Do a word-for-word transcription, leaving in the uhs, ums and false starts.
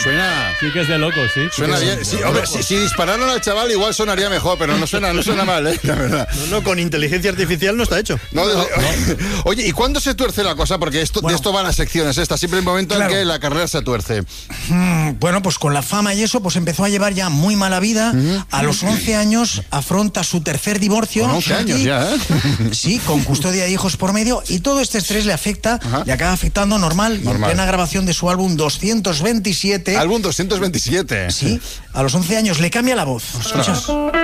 Suena... Sí que es de loco, sí. Suena sí, bien. Sí, hombre, si, si dispararon al chaval igual sonaría mejor, pero no suena, no suena mal, ¿eh? La verdad. No, no, con inteligencia artificial no está hecho. No, no, no. Oye, ¿y cuándo se tuerce la cosa? Porque esto, bueno, de esto van las secciones estas. Siempre hay un momento claro. en que la carrera se tuerce. Mm, bueno, pues con la fama y eso, pues empezó a llevar ya muy mala vida. Uh-huh. A los once años afronta su tercer divorcio. Con once años y, ya, ¿eh? Sí, con custodia de hijos por medio. Y todo este estrés le afecta, uh-huh. le acaba afectando normal. normal. Y en plena grabación de su álbum doscientos veintisiete. Álbum doscientos veintisiete. Sí, a los once años le cambia la voz. ¿Escuchas?